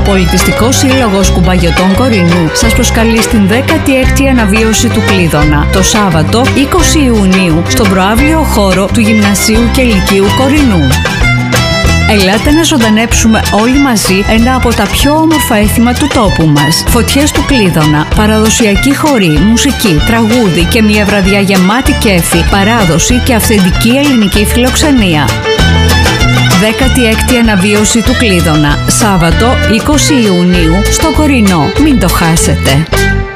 Πολιτιστικός Σύλλογος Κουμπαγιωτών Κορινού σας προσκαλεί στην 16η αναβίωση του Κλείδωνα το Σάββατο 20 Ιουνίου στον προαύλιο χώρο του Γυμνασίου και Λυκείου Κορινού. Ελάτε να ζωντανέψουμε όλοι μαζί ένα από τα πιο όμορφα έθιμα του τόπου μας. Φωτιές του Κλείδωνα, παραδοσιακή χορή, μουσική, τραγούδι και μια βραδιά γεμάτη κέφι, παράδοση και αυθεντική ελληνική φιλοξενία. 16η αναβίωση του Κλείδωνα, Σάββατο 20 Ιουνίου στο Κορινό. Μην το χάσετε.